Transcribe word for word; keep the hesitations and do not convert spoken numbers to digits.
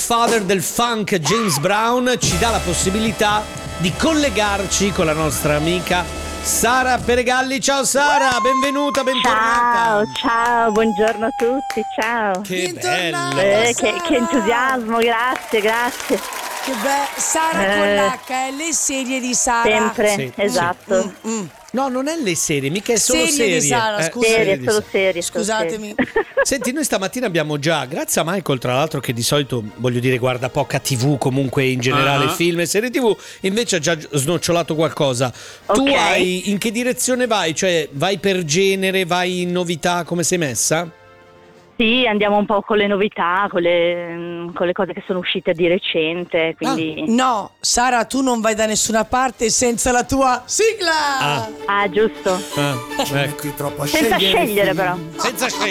Godfather del funk James Brown ci dà la possibilità di collegarci con la nostra amica Sara Peregalli. Ciao Sara, benvenuta, bentornata. Ciao, ciao, buongiorno a tutti, ciao. Che bello. Eh, che, che entusiasmo, grazie, grazie. Che bello. Sara Eh. con l'H, è le serie di Sara. Sempre, Sì, esatto. Mm, mm. No, non è le serie, mica è solo Serie serie. di Sara, Eh, scusa. Serie, di solo Sara. serie. solo Scusatemi. serie. Senti, noi stamattina abbiamo già, grazie a Michael tra l'altro, che di solito, voglio dire, guarda poca tivù, comunque in generale Ah. film e serie tivù, invece ha già snocciolato qualcosa. Tu Ok. hai, in che direzione vai? Cioè vai per genere, vai in novità, come sei messa? Sì, andiamo un po' con le novità, con le, con le cose che sono uscite di recente, quindi... No, Sara, tu non vai da nessuna parte senza la tua sigla. Ah. Ah, giusto. Ah, ecco. Senza scegliere però. Senza scegliere.